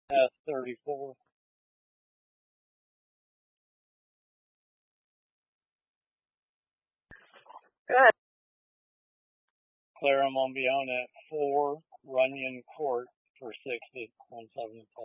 S34. Good. Clear 'em on beyond at 4 Runyon Court for 60, 175.